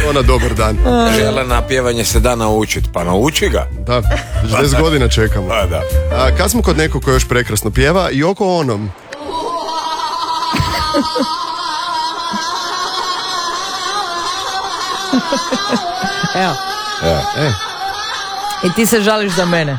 To na dobar dan. Jelena, pjevanje se da naučiti, pa nauči ga. Da, već 10 godina čekamo. Pa da. Kad smo kod nekog ko još prekrasno pjeva, Yoko Ono. Evo. Evo. I ti se žališ za mene.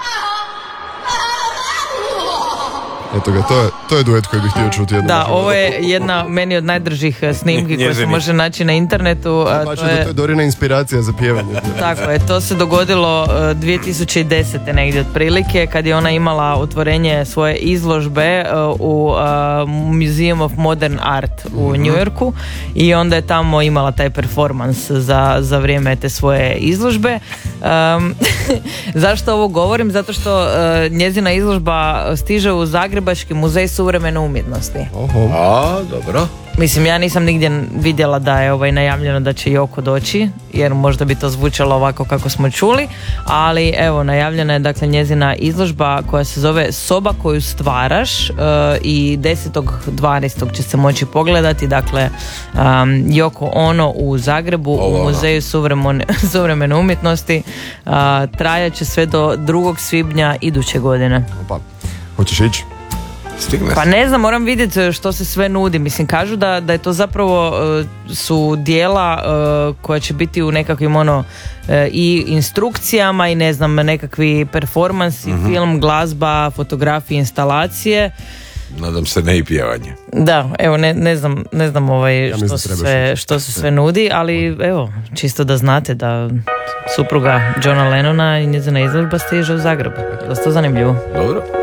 Eto ga, to je duet koji bih htio čuti jednom. Da, ovo je jedna meni od najdržih snimki koje se može naći na internetu. To je Dorina inspiracija za pjevanje. Tako je, to se dogodilo 2010. negdje otprilike, kad je ona imala otvorenje svoje izložbe u Museum of Modern Art u New Yorku i onda je tamo imala taj performans za vrijeme te svoje izložbe. Zašto ovo govorim? Zato što njezina izložba stiže u Zagrebački muzej suvremene umjetnosti. A, dobro. Mislim, ja nisam nigdje vidjela da je najavljeno da će Yoko doći, jer možda bi to zvučalo ovako kako smo čuli, ali evo, najavljena je dakle njezina izložba koja se zove Soba koju stvaraš i 10.12. će se moći pogledati, dakle Yoko Ono u Zagrebu u Muzeju suvremene umjetnosti. Trajat će sve do 2. svibnja iduće godine. Pa, hoćeš ići? Stigne. Pa ne znam, moram vidjeti što se sve nudi. Mislim, kažu da je to zapravo su dijela koja će biti u nekakvim i instrukcijama i ne znam, nekakvi performansi, film, glazba, fotografije, instalacije. Nadam se ne i pjevanje. Da, evo, ne znam što se sve nudi, ali evo, čisto da znate da supruga Johna Lennona i njezina izložba stiže u Zagrebu. Dosta zanimljivo. Dobro.